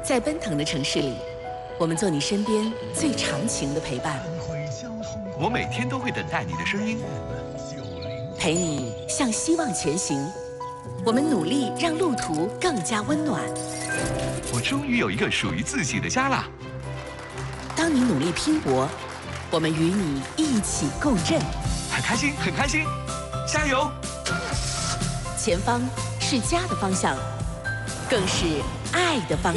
在奔腾的城市里，我们做你身边最长情的陪伴。 我每天都会等待你的声音， 陪你向希望前行。我们努力让路途更加温暖。 我终于有一个属于自己的家啦！ 当你努力拼搏，我们与你一起共振。 很开心，很开心，加油！ 前方是家的方向，更是爱的方向。